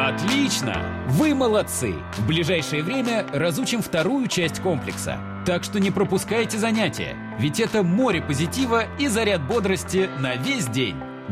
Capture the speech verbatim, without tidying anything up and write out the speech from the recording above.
Отлично! Вы молодцы! В ближайшее время разучим вторую часть комплекса. Так что не пропускайте занятия, ведь это море позитива и заряд бодрости на весь день.